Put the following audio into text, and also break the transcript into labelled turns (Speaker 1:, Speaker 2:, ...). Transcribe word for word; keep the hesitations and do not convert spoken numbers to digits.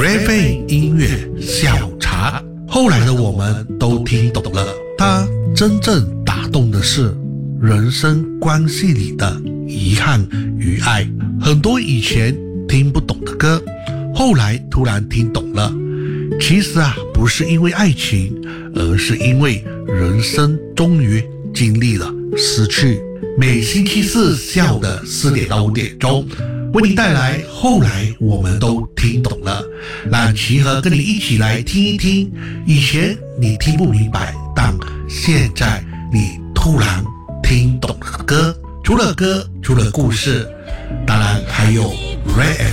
Speaker 1: 免费音乐下午茶。后来的我们都听懂了，它真正打动的是人生关系里的遗憾与爱。很多以前听不懂的歌，后来突然听懂了。其实啊，不是因为爱情，而是因为人生终于经历了失去。每星期四下午的四点到五点钟，为你带来后来我们都听懂了，让齐和跟你一起来听一听以前你听不明白，但现在你突然听懂了歌。除了歌，除了故事，当然还有 Ray